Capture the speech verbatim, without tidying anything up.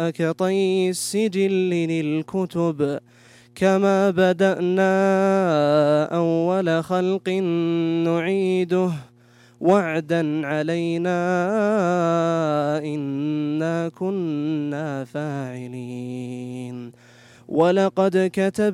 كطي السجل للكتب كما بدأنا أول خلق نعيده وعدا علينا إنا كنا فاعلين ولقد كتب